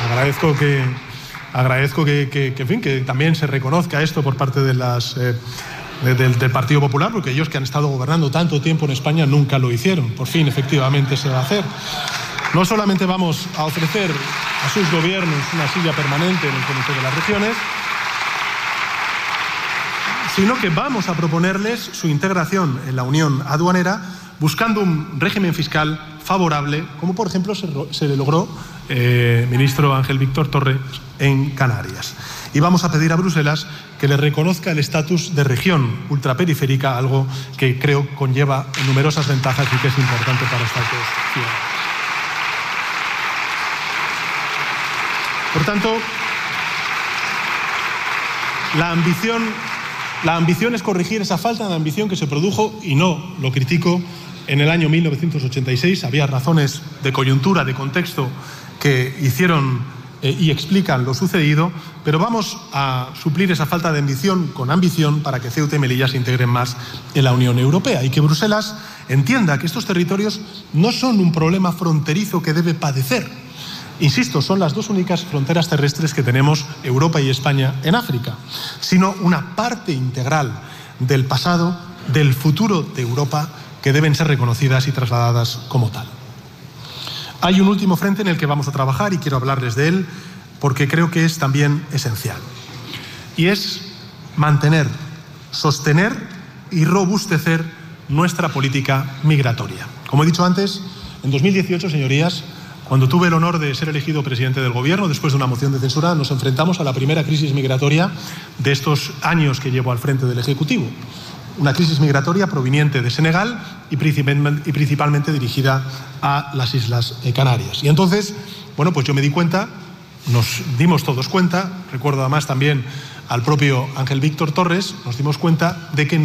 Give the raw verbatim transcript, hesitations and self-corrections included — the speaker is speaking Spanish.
agradezco que, agradezco que, que, que, en fin, que también se reconozca esto por parte de las, eh, de, del, del Partido Popular, porque ellos que han estado gobernando tanto tiempo en España nunca lo hicieron. Por fin, efectivamente, se va a hacer. No solamente vamos a ofrecer a sus gobiernos una silla permanente en el Comité de las Regiones, sino que vamos a proponerles su integración en la Unión Aduanera buscando un régimen fiscal favorable, como por ejemplo se, se le logró, eh, ministro Ángel Víctor Torres, en Canarias. Y vamos a pedir a Bruselas que le reconozca el estatus de región ultraperiférica, algo que creo conlleva numerosas ventajas y que es importante para esta cuestión. Por tanto, la ambición, la ambición es corregir esa falta de ambición que se produjo, y no lo critico, en el año mil novecientos ochenta y seis. Había razones de coyuntura, de contexto, que hicieron eh, y explican lo sucedido, pero vamos a suplir esa falta de ambición con ambición para que Ceuta y Melilla se integren más en la Unión Europea y que Bruselas entienda que estos territorios no son un problema fronterizo que debe padecer. Insisto, son las dos únicas fronteras terrestres que tenemos Europa y España en África, sino una parte integral del pasado, del futuro de Europa, que deben ser reconocidas y trasladadas como tal. Hay un último frente en el que vamos a trabajar y quiero hablarles de él porque creo que es también esencial. Y es mantener, sostener y robustecer nuestra política migratoria. Como he dicho antes, en dos mil dieciocho, señorías, cuando tuve el honor de ser elegido presidente del Gobierno, después de una moción de censura, nos enfrentamos a la primera crisis migratoria de estos años que llevo al frente del Ejecutivo. Una crisis migratoria proveniente de Senegal y principalmente dirigida a las Islas Canarias. Y entonces, bueno, pues yo me di cuenta, nos dimos todos cuenta, recuerdo además también al propio Ángel Víctor Torres, nos dimos cuenta de que